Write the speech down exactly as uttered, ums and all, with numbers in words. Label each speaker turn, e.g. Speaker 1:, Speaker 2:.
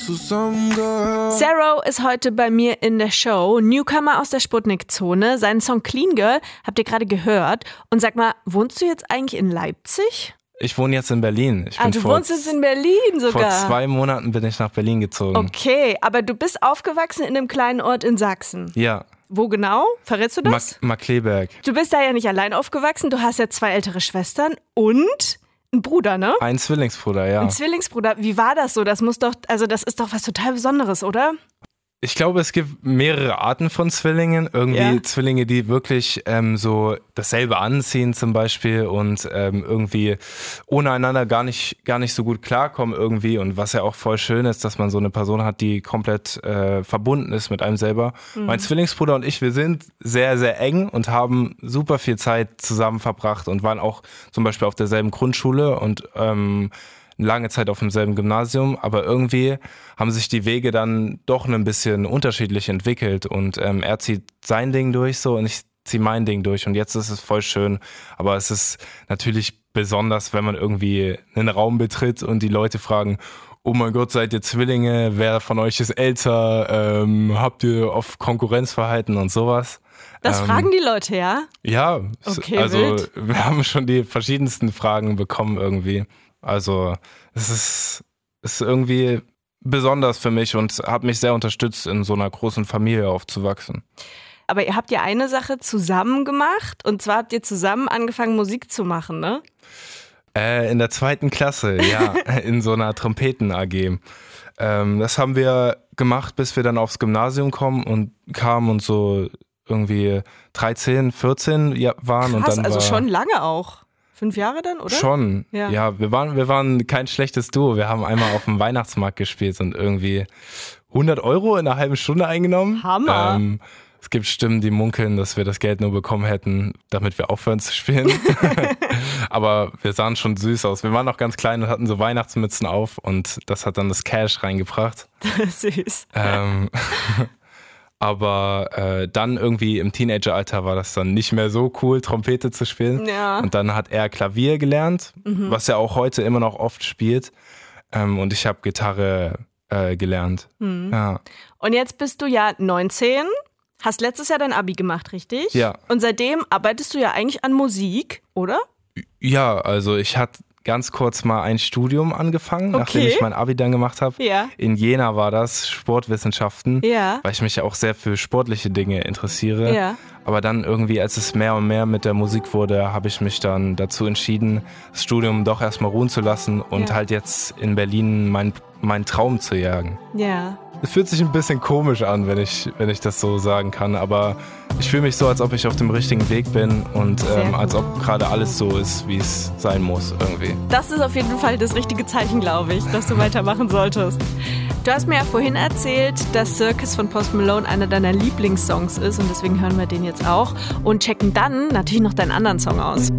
Speaker 1: zusammengehört.
Speaker 2: Sero ist heute bei mir in der Show, Newcomer aus der Sputnik-Zone. Seinen Song Clean Girl habt ihr gerade gehört. Und sag mal, wohnst du jetzt eigentlich in Leipzig?
Speaker 3: Ich wohne jetzt in Berlin. Ich
Speaker 2: ah,
Speaker 3: bin
Speaker 2: du
Speaker 3: vor,
Speaker 2: wohnst jetzt in Berlin sogar?
Speaker 3: Vor zwei Monaten bin ich nach Berlin gezogen.
Speaker 2: Okay, aber du bist aufgewachsen in einem kleinen Ort in Sachsen.
Speaker 3: Ja.
Speaker 2: Wo genau? Verrätst du das?
Speaker 3: Ma- Markkleeberg.
Speaker 2: Du bist da ja nicht allein aufgewachsen. Du hast ja zwei ältere Schwestern und einen Bruder, ne?
Speaker 3: Ein Zwillingsbruder, ja.
Speaker 2: Ein Zwillingsbruder. Wie war das so? Das muss doch, also das ist doch was total Besonderes, oder?
Speaker 3: Ich glaube, es gibt mehrere Arten von Zwillingen. Irgendwie
Speaker 2: Ja.
Speaker 3: Zwillinge, die wirklich ähm, so dasselbe anziehen zum Beispiel und ähm, irgendwie ohne einander gar nicht, gar nicht so gut klarkommen irgendwie. Und was ja auch voll schön ist, dass man so eine Person hat, die komplett äh, verbunden ist mit einem selber. Mhm. Mein Zwillingsbruder und ich, wir sind sehr, sehr eng und haben super viel Zeit zusammen verbracht und waren auch zum Beispiel auf derselben Grundschule und ähm, lange Zeit auf demselben Gymnasium, aber irgendwie haben sich die Wege dann doch ein bisschen unterschiedlich entwickelt und ähm, er zieht sein Ding durch so und ich ziehe mein Ding durch und jetzt ist es voll schön, aber es ist natürlich besonders, wenn man irgendwie einen Raum betritt und die Leute fragen, oh mein Gott, seid ihr Zwillinge, wer von euch ist älter, ähm, habt ihr oft Konkurrenzverhalten und sowas.
Speaker 2: Das
Speaker 3: ähm,
Speaker 2: fragen die Leute, ja?
Speaker 3: Ja,
Speaker 2: Okay,
Speaker 3: also
Speaker 2: wild.
Speaker 3: wir haben schon die verschiedensten Fragen bekommen irgendwie. Also es ist, ist irgendwie besonders für mich und hat mich sehr unterstützt, in so einer großen Familie aufzuwachsen.
Speaker 2: Aber ihr habt ja eine Sache zusammen gemacht und zwar habt ihr zusammen angefangen Musik zu machen, ne?
Speaker 3: Äh, in der zweiten Klasse, ja, in so einer Trompeten-A G. Ähm, das haben wir gemacht, bis wir dann aufs Gymnasium kommen und kamen und so irgendwie dreizehn, vierzehn ja, waren.
Speaker 2: Krass,
Speaker 3: und dann
Speaker 2: also
Speaker 3: war
Speaker 2: schon lange auch. Fünf Jahre dann, oder?
Speaker 3: Schon,
Speaker 2: Ja.
Speaker 3: ja. wir waren, wir waren kein schlechtes Duo. Wir haben einmal auf dem Weihnachtsmarkt gespielt und irgendwie hundert Euro in einer halben Stunde eingenommen.
Speaker 2: Hammer.
Speaker 3: Ähm, es gibt Stimmen, die munkeln, dass wir das Geld nur bekommen hätten, damit wir aufhören zu spielen. Aber wir sahen schon süß aus. Wir waren noch ganz klein und hatten so Weihnachtsmützen auf und das hat dann das Cash reingebracht.
Speaker 2: Süß.
Speaker 3: Ähm, aber äh, dann irgendwie im Teenageralter war das dann nicht mehr so cool, Trompete zu spielen.
Speaker 2: Ja.
Speaker 3: Und dann hat er Klavier gelernt, mhm. was er auch heute immer noch oft spielt. Ähm, und ich habe Gitarre äh, gelernt.
Speaker 2: Mhm.
Speaker 3: Ja.
Speaker 2: Und jetzt bist du ja neunzehn, hast letztes Jahr dein Abi gemacht, richtig?
Speaker 3: Ja.
Speaker 2: Und seitdem arbeitest du ja eigentlich an Musik, oder?
Speaker 3: Ja, also ich hatte ganz kurz mal ein Studium angefangen,
Speaker 2: Okay.
Speaker 3: nachdem ich mein Abi dann gemacht habe.
Speaker 2: Ja.
Speaker 3: In Jena war das, Sportwissenschaften,
Speaker 2: Ja.
Speaker 3: weil ich mich ja auch sehr für sportliche Dinge interessiere.
Speaker 2: Ja.
Speaker 3: Aber dann irgendwie, als es mehr und mehr mit der Musik wurde, habe ich mich dann dazu entschieden, das Studium doch erstmal ruhen zu lassen und
Speaker 2: Ja.
Speaker 3: halt jetzt in Berlin mein, meinen Traum zu jagen.
Speaker 2: Ja.
Speaker 3: Es fühlt sich ein bisschen komisch an, wenn ich, wenn ich das so sagen kann, aber ich fühle mich so, als ob ich auf dem richtigen Weg bin und ähm,
Speaker 2: gut.
Speaker 3: als ob gerade alles so ist, wie es sein muss irgendwie.
Speaker 2: Das ist auf jeden Fall das richtige Zeichen, glaube ich, dass du weitermachen solltest. Du hast mir ja vorhin erzählt, dass Circus von Post Malone einer deiner Lieblingssongs ist und deswegen hören wir den jetzt auch und checken dann natürlich noch deinen anderen Song aus.